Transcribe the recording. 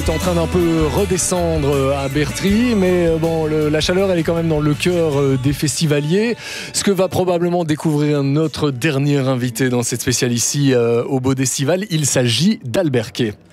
C'est en train d'un peu redescendre à Bertry, mais bon, la chaleur elle est quand même dans le cœur des festivaliers. Ce que va probablement découvrir notre dernier invité dans cette spéciale ici au Baudestival, il s'agit d'Albert Quay.